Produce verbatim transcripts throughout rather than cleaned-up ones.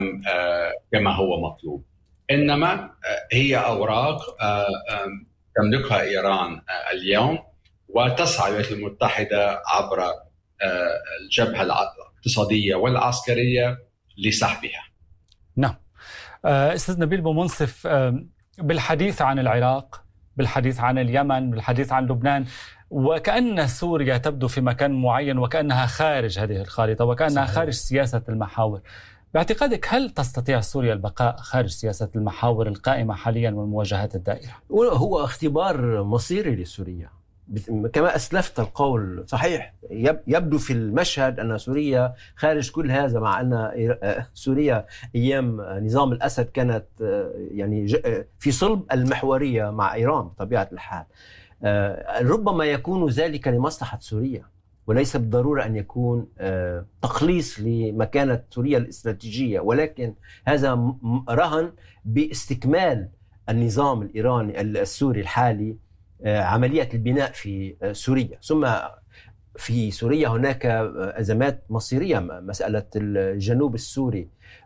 كما هو مطلوب، إنما هي أوراق تملكها إيران اليوم، وتسعى الولايات المتحدة عبر الجبهة الاقتصادية والعسكرية لسحبها. نعم. أستاذ نبيل بومنصف، بالحديث عن العراق، بالحديث عن اليمن، بالحديث عن لبنان، وكأن سوريا تبدو في مكان معين وكأنها خارج هذه الخارطة وكأنها صحيح. خارج سياسة المحاور. باعتقادك هل تستطيع سوريا البقاء خارج سياسة المحاور القائمة حاليا والمواجهات الدائرة؟ هو اختبار مصيري لسوريا كما أسلفت القول. صحيح يبدو في المشهد أن سوريا خارج كل هذا، مع أن سوريا أيام نظام الأسد كانت يعني في صلب المحورية مع إيران بطبيعة الحال. ربما يكون ذلك لمصلحة سوريا، وليس بالضرورة أن يكون تقليص لمكانة سوريا الاستراتيجية، ولكن هذا رهن باستكمال النظام الإيراني السوري الحالي عملية البناء في سوريا. ثم في سوريا هناك أزمات مصيرية، مسألة الجنوب السوري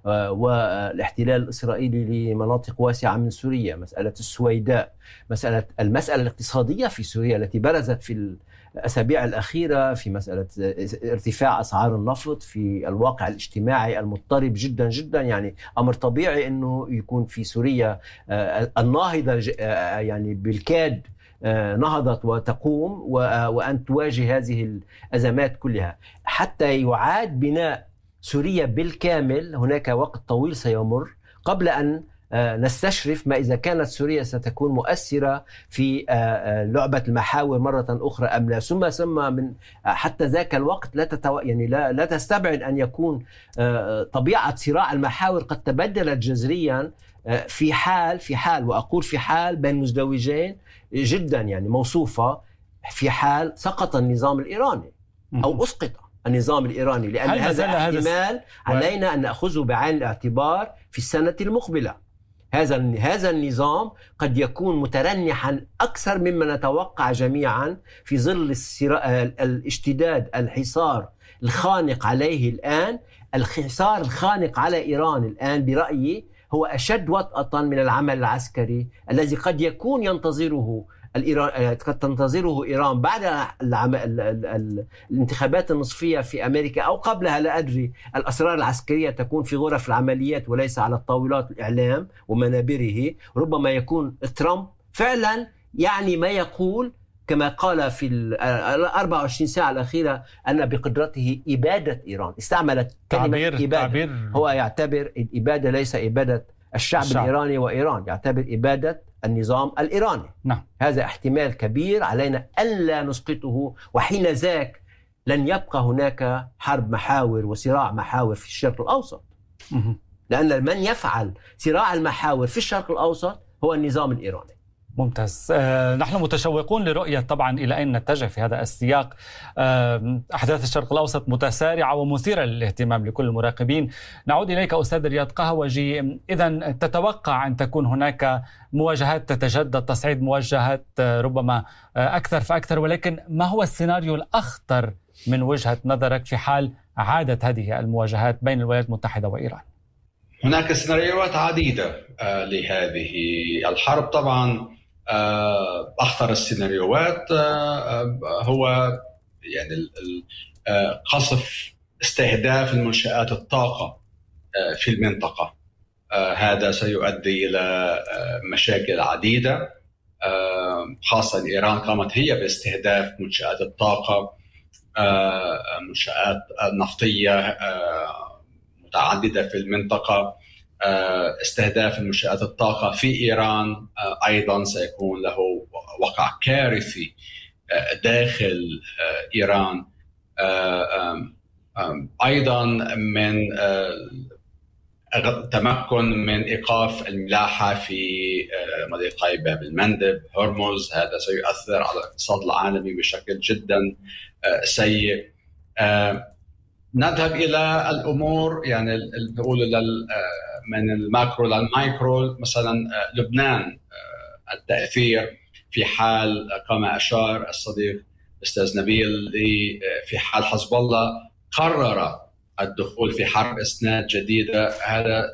والاحتلال الإسرائيلي لمناطق واسعة من سوريا، مسألة السويداء، مسألة المسألة الاقتصادية في سوريا التي برزت في الأسابيع الأخيرة، في مسألة ارتفاع أسعار النفط، في الواقع الاجتماعي المضطرب جدا جدا. يعني أمر طبيعي أنه يكون في سوريا الناهضة يعني بالكاد نهضت وتقوم وأن تواجه هذه الأزمات كلها حتى يعاد بناء سوريا بالكامل. هناك وقت طويل سيمر قبل أن نستشرف ما إذا كانت سوريا ستكون مؤثرة في لعبة المحاور مرة أخرى أم لا. ثم ثم من حتى ذاك الوقت لا تتو... يعني لا لا تستبعد أن يكون طبيعة صراع المحاور قد تبدلت جذريا في حال في حال وأقول في حال بين مزدوجين جدا، يعني موصوفة في حال سقط النظام الإيراني أو أسقط النظام الإيراني، لأن هذا احتمال علينا أن نأخذه بعين الاعتبار في السنة المقبلة. هذا هذا النظام قد يكون مترنحا أكثر مما نتوقع جميعا في ظل الاشتداد الحصار الخانق عليه الآن. الحصار الخانق على إيران الآن برأيي هو أشد وطأة من العمل العسكري الذي قد يكون ينتظره الإيران، قد تنتظره إيران بعد العم... ال... ال... ال... الانتخابات النصفية في أمريكا أو قبلها، لا أدري. الأسرار العسكرية تكون في غرف العمليات وليس على الطاولات الإعلام ومنابره. ربما يكون ترامب فعلا يعني ما يقول كما قال في ال أربع وعشرين ساعة الأخيرة أن بقدرته إبادة إيران. استعملت كلمة إبادة. تعبير. هو يعتبر الإبادة ليس إبادة الشعب, الشعب الإيراني وإيران، يعتبر إبادة النظام الإيراني. نعم. هذا احتمال كبير علينا ألا نسقطه، وحين ذاك لن يبقى هناك حرب محاور وصراع محاور في الشرق الأوسط. م- لأن من يفعل صراع المحاور في الشرق الأوسط هو النظام الإيراني. ممتاز. آه، نحن متشوقون لرؤية طبعا إلى أين نتجه في هذا السياق. آه، أحداث الشرق الأوسط متسارعة ومثيرة للاهتمام لكل المراقبين. نعود إليك أستاذ رياض قهوجي. إذن تتوقع أن تكون هناك مواجهات تتجدد، تصعيد مواجهات آه، ربما آه، أكثر فأكثر، ولكن ما هو السيناريو الأخطر من وجهة نظرك في حال عادت هذه المواجهات بين الولايات المتحدة وإيران؟ هناك سيناريوهات عديدة آه، لهذه الحرب. طبعا أخطر السيناريوهات هو يعني قصف استهداف المنشآت الطاقة في المنطقة. هذا سيؤدي إلى مشاكل عديدة، خاصة إيران قامت هي باستهداف منشآت الطاقة، منشآت نفطية متعددة في المنطقة. استهداف المنشآت الطاقة في إيران أيضا سيكون له وقع كارثي داخل إيران. أيضا من تمكن من إيقاف الملاحة في مضيقي باب المندب هرمز، هذا سيؤثر على الاقتصاد العالمي بشكل جدا سيء. نذهب إلى الأمور يعني نقول من الماكرو للمايكرو. مثلا لبنان، التأثير في حال كما أشار الصديق أستاذ نبيل في حال حزب الله قرر الدخول في حرب إسناد جديدة، هذا